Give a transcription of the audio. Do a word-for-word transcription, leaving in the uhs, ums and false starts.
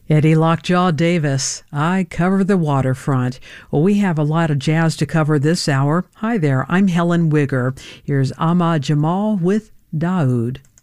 Eddie Lockjaw Davis, I Cover the Waterfront. Well, we have a lot of jazz to cover this hour. Hi there, I'm Helen Wigger. Here's Ahmad Jamal with Daoud.